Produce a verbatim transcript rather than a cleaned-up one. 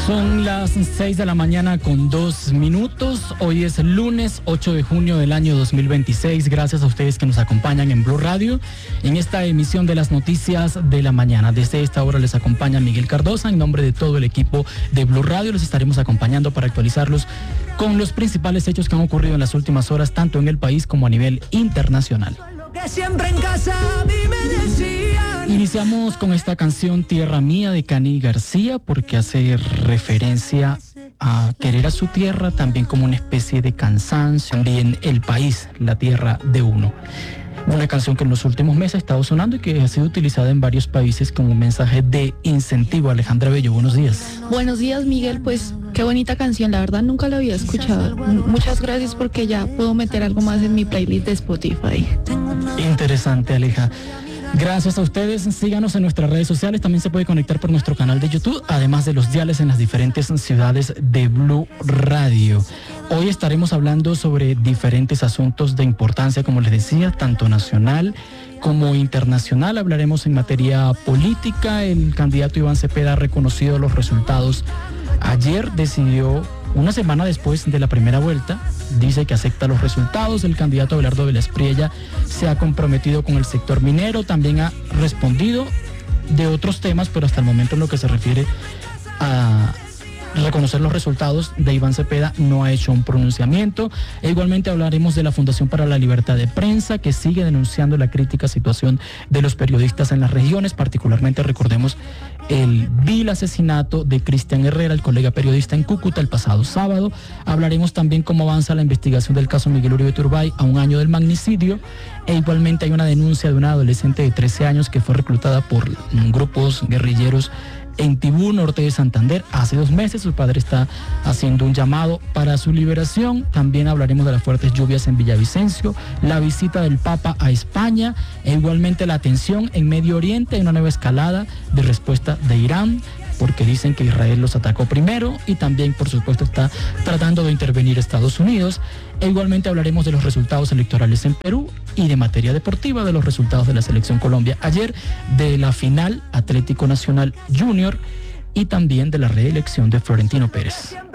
Son las seis de la mañana con dos minutos. Hoy es lunes ocho de junio del año dos mil veintiséis. Gracias a ustedes que nos acompañan en Blue Radio en esta emisión de las noticias de la mañana. Desde esta hora les acompaña Miguel Cardosa. En nombre de todo el equipo de Blue Radio les estaremos acompañando para actualizarlos con los principales hechos que han ocurrido en las últimas horas, tanto en el país como a nivel internacional. Que siempre en casa a mí me decían. Iniciamos con esta canción Tierra Mía de Cani García, porque hace referencia a querer a su tierra, también como una especie de cansancio, también el país, la tierra de uno. Una canción que en los últimos meses ha estado sonando y que ha sido utilizada en varios países como un mensaje de incentivo. Alejandra Bello, buenos días. Buenos días, Miguel. Pues qué bonita canción, la verdad nunca la había escuchado. M- muchas gracias, porque ya puedo meter algo más en mi playlist de Spotify. Interesante, Aleja. Gracias a ustedes. Síganos en nuestras redes sociales. También se puede conectar por nuestro canal de YouTube, además de los diales en las diferentes ciudades de Blue Radio. Hoy estaremos hablando sobre diferentes asuntos de importancia, como les decía, tanto nacional como internacional. Hablaremos en materia política. El candidato Iván Cepeda ha reconocido los resultados. Ayer decidió, una semana después de la primera vuelta, dice que acepta los resultados. El candidato Abelardo Vélez Priella se ha comprometido con el sector minero, también ha respondido de otros temas, pero hasta el momento en lo que se refiere a reconocer los resultados de Iván Cepeda no ha hecho un pronunciamiento. E igualmente hablaremos de la Fundación para la Libertad de Prensa, que sigue denunciando la crítica situación de los periodistas en las regiones, particularmente recordemos el vil asesinato de Cristian Herrera, el colega periodista en Cúcuta, el pasado sábado. Hablaremos también cómo avanza la investigación del caso Miguel Uribe Turbay a un año del magnicidio, e igualmente hay una denuncia de una adolescente de trece años que fue reclutada por grupos guerrilleros en Tibú, norte de Santander, hace dos meses. Su padre está haciendo un llamado para su liberación. También hablaremos de las fuertes lluvias en Villavicencio, la visita del Papa a España e igualmente la tensión en Medio Oriente, una nueva escalada de respuesta de Irán, porque dicen que Israel los atacó primero, y también, por supuesto, está tratando de intervenir Estados Unidos. E igualmente hablaremos de los resultados electorales en Perú y de materia deportiva, de los resultados de la Selección Colombia ayer, de la final Atlético Nacional Junior y también de la reelección de Florentino Pérez.